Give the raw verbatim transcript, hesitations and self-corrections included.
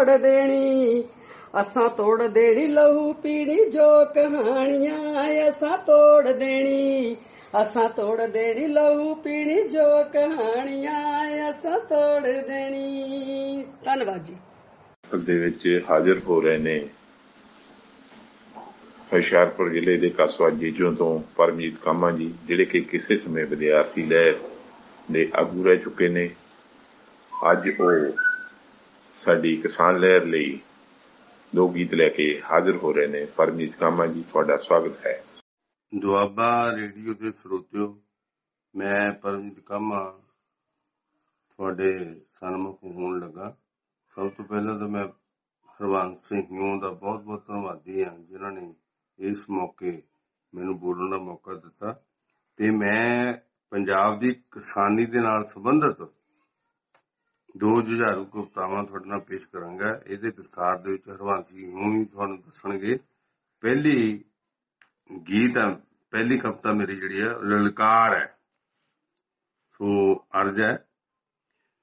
ਤੋੜ ਦੇਣੀ, ਅਸਾਂ ਤੋੜ ਦੇਣੀ ਲਹੂ ਪੀਣੀ ਜੋ ਕਹਾਣੀਆਂ, ਅਸਾਂ ਤੋੜ ਦੇਣੀ, ਅਸਾਂ ਤੋੜ ਦੇਣੀ ਲਹੂ ਪੀਣੀ ਜੋ ਕਹਾਣੀਆਂ, ਅਸਾਂ ਤੋੜ ਦੇਣੀ। ਧੰਨਵਾਦ ਜੀ। ਦੇ ਵਿੱਚ ਹਾਜ਼ਰ ਹੋ ਰਹੇ ਨੇ ਹੁਸ਼ਿਆਰਪੁਰ ਜ਼ਿਲ੍ਹੇ ਦੇ ਕਸਬਾ ਜੀਜੋਂ ਤੋਂ ਪਰਮਜੀਤ ਕਾਮਾ ਜੀ, ਜਿਹੜੇ ਕਿ ਕਿਸੇ ਸਮੇਂ ਵਿਦਿਆਰਥੀ ਲਹਿਰ ਦੇ ਆਗੂ ਰਹਿ ਚੁੱਕੇ ਨੇ। ਅੱਜ ਉਹ ਸਾਡੀ ਕਿਸਾਨ ਲਹਿਰ ਲਈ ਦੋ ਗੀਤ ਲੈ ਕੇ ਹਾਜ਼ਰ ਹੋ ਰਹੇ ਨੇ। ਪਰਮਜੀਤ ਕਾਮਾ ਜੀ, ਤੁਹਾਡਾ ਸਵਾਗਤ ਹੈ। ਦੁਆਬਾ ਰੇਡੀਓ ਦੇ ਸਰੋਤਿਓ, ਮੈਂ ਪਰਮਜੀਤ ਕਾਮਾ ਤੁਹਾਡੇ ਸਨਮੁਖ ਹੋਣ ਲੱਗਾ। ਸਭ ਤੋਂ ਪਹਿਲਾਂ ਤਾਂ ਮੈਂ ਹਰਬੰਸ ਸਿੰਘ ਨੂੰ ਦਾ ਬਹੁਤ ਬਹੁਤ ਧੰਨਵਾਦੀ ਹਾਂ, ਜਿਨ੍ਹਾਂ ਨੇ ਇਸ ਮੌਕੇ ਮੈਨੂੰ ਬੋਲਣ ਦਾ ਮੌਕਾ ਦਿੱਤਾ। ਤੇ ਮੈਂ ਪੰਜਾਬ ਦੀ ਕਿਸਾਨੀ ਦੇ ਨਾਲ ਸੰਬੰਧਿਤ ਦੋ ਜੁਝਾਰੂ ਕਵਿਤਾਵਾਂ ਤੁਹਾਡੇ ਨਾਲ ਪੇਸ਼ ਕਰਾਂਗਾ। ਇਹਦੇ ਵਿਸਥਾਰ ਦੇ ਵਿੱਚ ਹਰਬੰਸ ਸਿੰਘ ਨੂੰ ਹੀ ਤੁਹਾਨੂੰ ਦੱਸਣਗੇ। ਪਹਿਲੀ ਗੀਤ ਹੈ, ਪਹਿਲੀ ਕਵਿਤਾ ਮੇਰੀ ਜਿਹੜੀ ਹੈ ਲਲਕਾਰ ਹੈ। ਸੋ ਅਰਜ਼ ਹੈ,